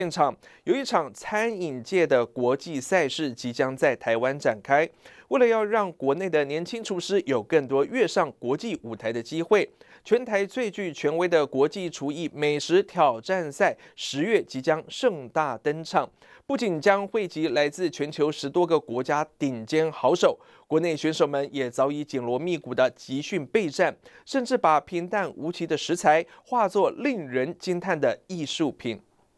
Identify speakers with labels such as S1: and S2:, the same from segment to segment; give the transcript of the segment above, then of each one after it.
S1: 现场有一场餐饮界的国际赛事即将在台湾展开。为了要让国内的年轻厨师有更多跃上国际舞台的机会，全台最具权威的国际厨艺美食挑战赛10月即将盛大登场。不仅将汇集来自全球10多个国家顶尖好手，国内选手们也早已紧锣密鼓的集训备战，甚至把平淡无奇的食材化作令人惊叹的艺术品。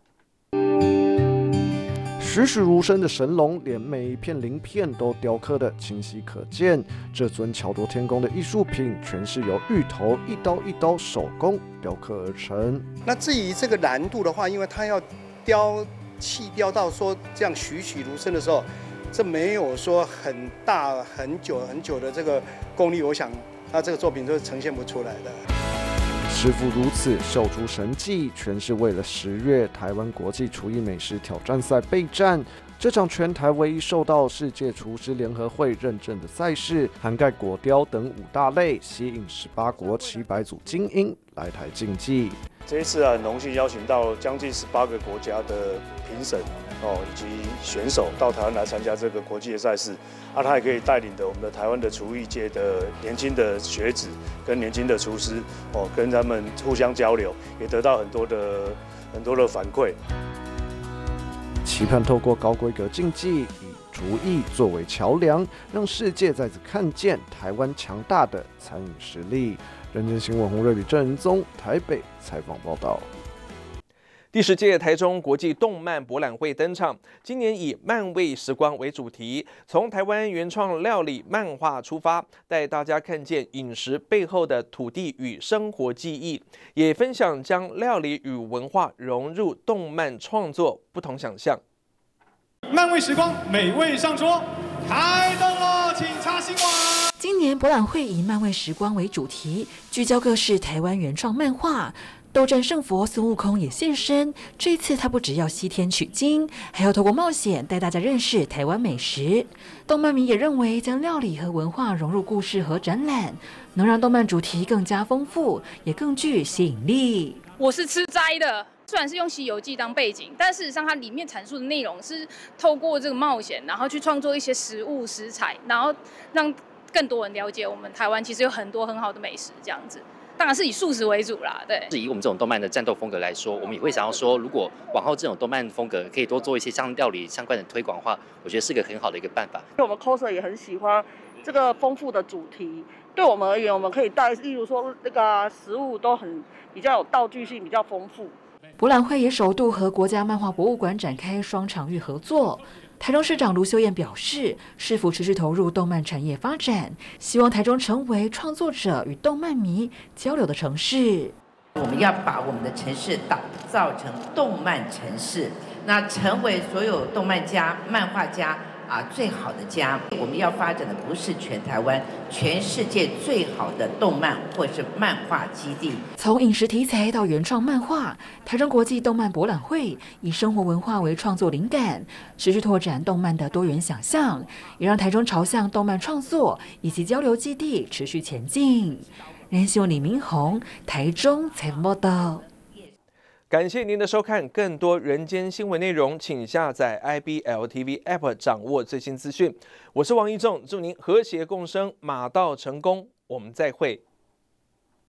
S2: 栩栩如生的神龙，连每一片鳞片都雕刻得清晰可见。这尊巧夺天工的艺术品，全是由芋头一刀一刀手工雕刻而成。
S3: 那至于这个难度的话，因为它要气雕到说这样栩栩如生的时候，这没有说很大很久的这个功力，我想那这个作品就呈现不出来的。
S2: 师傅如此秀出神技，全是为了10月台湾国际厨艺美食挑战赛备战。这场全台唯一受到世界厨师联合会认证的赛事，涵盖果雕等5大类，吸引18国700组精英来台竞技。
S4: 这一次很荣幸邀请到将近18个国家的评审以及选手到台湾来参加这个国际的赛事。他也可以带领着我们的台湾的厨艺界的年轻的学子跟年轻的厨师跟他们互相交流，也得到很多的反馈。
S2: 期盼透过高规格竞技，以厨艺作为桥梁，让世界再次看见台湾强大的餐饮实力。人间新闻洪瑞比、郑仁宗台北采访报道。
S1: 第10届台中国际动漫博览会登场，今年以漫味时光为主题，从台湾原创料理漫画出发，带大家看见饮食背后的土地与生活记忆，也分享将料理与文化融入动漫创作不同想象。
S5: 漫味时光，美味上桌，开动了，请插新闻。
S6: 今年博览会以漫味时光为主题，聚焦各式台湾原创漫画。斗战胜佛孙悟空也现身，这次他不只要西天取经，还要透过冒险带大家认识台湾美食。动漫迷也认为，将料理和文化融入故事和展览，能让动漫主题更加丰富，也更具吸引力。
S7: 我是吃斋的，虽然是用《西游记》当背景，但事实上它里面阐述的内容是透过这个冒险，然后去创作一些食物食材，然后让更多人了解我们台湾其实有很多很好的美食这样子。当然是以素食为主啦，对。
S8: 以我们这种动漫的战斗风格来说，我们也会想要说，如果往后这种动漫风格可以多做一些像料理相关的推广的话，我觉得是个很好的一个办法。
S9: 我们 coser 也很喜欢这个丰富的主题，对我们而言，我们可以带，例如说那个食物都比较有道具性，比较丰富。
S6: 博览会也首度和国家漫画博物馆展开双场域合作。台中市长卢秀燕表示，市府持续投入动漫产业发展，希望台中成为创作者与动漫迷交流的城市。
S10: 我们要把我们的城市打造成动漫城市，那成为所有动漫家、漫画家最好的家。我们要发展的不是全台湾、全世界最好的动漫或是漫画基地。
S6: 从饮食题材到原创漫画，台中国际动漫博览会以生活文化为创作灵感，持续拓展动漫的多元想象，也让台中朝向动漫创作以及交流基地持续前进。人间新闻李明宏，台中采访报道。
S1: 感谢您的收看，更多人间新闻内容，请下载 IBL-TV App 掌握最新资讯。我是王一仲，祝您和谐共生，马到成功，我们再会。